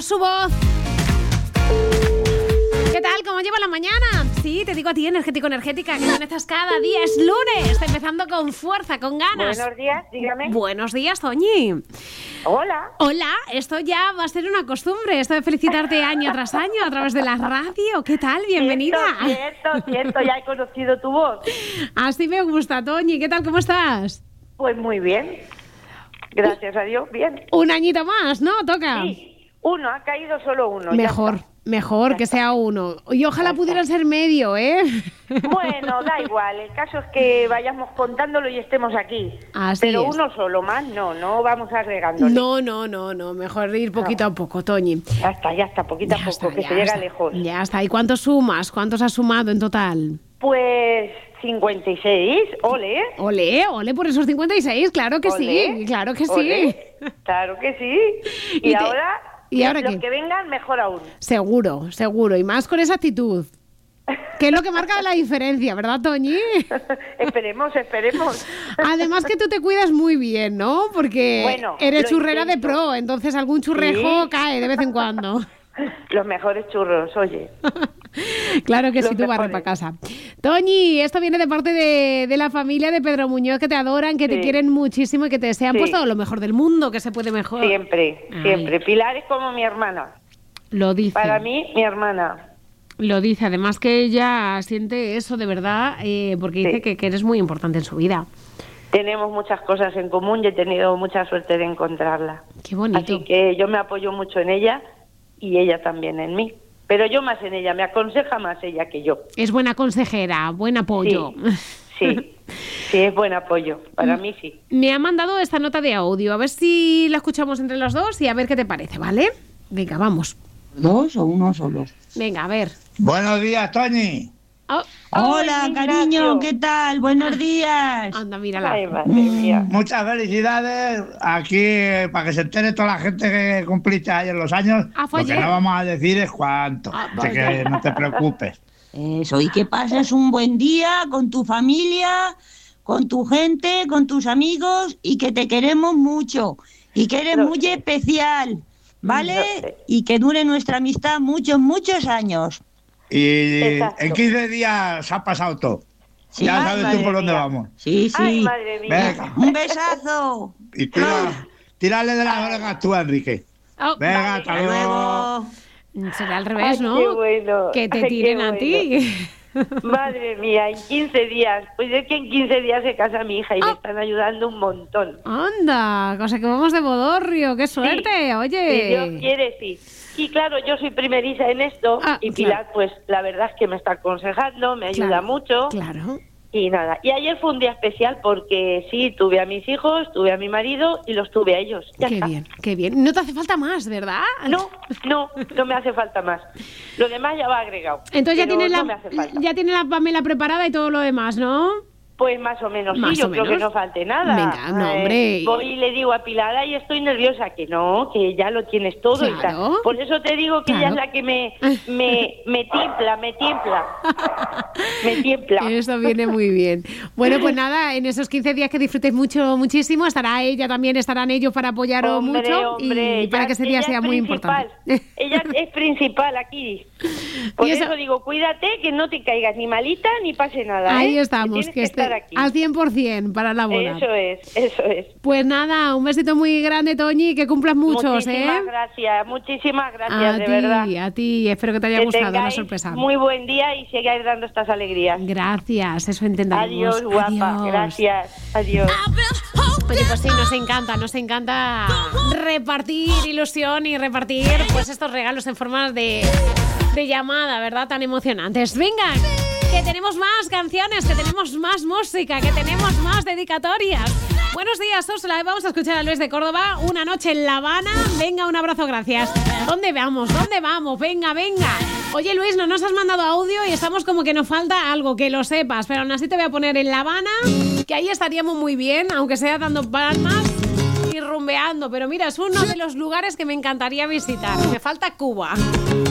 escuchar su voz. ¿Qué tal? ¿Cómo lleva la mañana? Sí, te digo a ti, energética, que amanezcas cada día. Es lunes, empezando con fuerza, con ganas. Buenos días, dígame. Buenos días, Toñi. Hola. Hola, esto ya va a ser una costumbre, esto de felicitarte año tras año a través de la radio. ¿Qué tal? Bienvenida. Cierto, ya he conocido tu voz. Así me gusta, Toñi. ¿Qué tal? ¿Cómo estás? Pues muy bien. Gracias a Dios, bien. Un añito más, ¿no? Toca. Sí, uno, ha caído solo uno. Mejor que sea uno. Y ojalá pudieran ser medio, ¿eh? Bueno, da igual. El caso es que vayamos contándolo y estemos aquí. Así Pero es. Uno solo más, no vamos agregándole. No. Mejor ir poquito a poco, Toñi. Ya está, poquito a poco, que se llega lejos. Ya está. ¿Y cuántos sumas? ¿Cuántos has sumado en total? Pues 56, ole. Ole por esos 56, claro que sí, claro que sí. Claro que sí. Y ahora... ¿Y ahora los qué? que vengan, mejor aún. Seguro. Y más con esa actitud. Que es lo que marca la diferencia, ¿verdad, Toñi? Esperemos. Además que tú te cuidas muy bien, ¿no? Porque eres churrera de pro, entonces algún churrejo cae de vez en cuando. Los mejores churros, oye. Claro que sí, tú barres para casa. Toñi, esto viene de parte de la familia de Pedro Muñoz, que te adoran, que te quieren muchísimo y que te desean pues todo lo mejor del mundo, que se puede mejor. Siempre. Pilar es como mi hermana. Lo dice. Para mí, mi hermana. Lo dice, además que ella siente eso de verdad, porque dice que eres muy importante en su vida. Tenemos muchas cosas en común y he tenido mucha suerte de encontrarla. Qué bonito. Así que yo me apoyo mucho en ella y ella también en mí. Pero yo más en ella, me aconseja más ella que yo. Es buena consejera, buen apoyo. Sí, es buen apoyo, para mí sí. Me ha mandado esta nota de audio, a ver si la escuchamos entre los dos y a ver qué te parece, ¿vale? Venga, vamos. ¿Dos o uno solo? Venga, a ver. Buenos días, Toñi. Hola, cariño, ¿qué tal? Buenos días. Anda, mírala. Ay, madre mía. Muchas felicidades aquí para que se entere toda la gente que cumpliste ayer los años. Lo que no vamos a decir es cuánto. Así que no te preocupes. Eso, y que pases un buen día con tu familia, con tu gente, con tus amigos y que te queremos mucho y que eres muy especial, ¿vale? Y que dure nuestra amistad muchos años. Y en 15 días ha pasado todo. Sí, ya sabes tú por dónde vamos. Sí. Ay, madre mía. Venga. Un besazo. Y tírale de las orejas tú, Enrique. Venga, hasta luego. Será al revés, ¿no? Qué bueno. Que te tiren a ti. Madre mía, en 15 días. Pues es que en 15 días se casa mi hija y me están ayudando un montón. Anda, cosa que vamos de bodorrio. ¡Qué suerte! Oye. Si Dios quiere, sí. Y claro, yo soy primeriza en esto y Pilar, pues la verdad es que me está aconsejando, me ayuda mucho. Claro. Y nada, y ayer fue un día especial porque sí, tuve a mis hijos, tuve a mi marido y los tuve a ellos. Qué bien. No te hace falta más, ¿verdad? No me hace falta más. Lo demás ya va agregado. Entonces ya tiene la no Pamela preparada y todo lo demás, ¿no? Pues más o menos, yo creo que no falte nada. Venga, no, hombre. Voy y le digo a Pilar, ay, estoy nerviosa, que no, que ya lo tienes todo y tal. Por eso te digo que ella es la que me tiembla. Eso viene muy bien. Bueno, pues nada, en esos 15 días que disfrutéis muchísimo, estará ella también, estarán ellos para apoyaros mucho y para que ese día sea muy importante. Ella es principal aquí. Por eso digo, cuídate, que no te caigas ni malita ni pase nada. Ahí estamos, que esté aquí al 100% para la boda. Eso es. Pues nada, un besito muy grande, Toñi, que cumplas muchos, muchísimas gracias, de verdad. A ti, espero que te haya gustado la sorpresa. Muy buen día y sigáis dando estas alegrías. Gracias, eso intentaremos. Adiós, guapa, gracias, adiós. Oye, pues sí, nos encanta repartir ilusión y repartir pues estos regalos en forma de llamada, ¿verdad? Tan emocionantes. Venga, que tenemos más canciones, que tenemos más música, que tenemos más dedicatorias. Buenos días, Úrsula. Vamos a escuchar a Luis de Córdoba, Una noche en La Habana. Venga, un abrazo, gracias. ¿Dónde vamos? Venga. Oye, Luis, no nos has mandado audio y estamos como que nos falta algo, que lo sepas. Pero aún así te voy a poner en La Habana, que ahí estaríamos muy bien, aunque sea dando palmas y rumbeando. Pero mira, es uno de los lugares que me encantaría visitar. Me falta Cuba.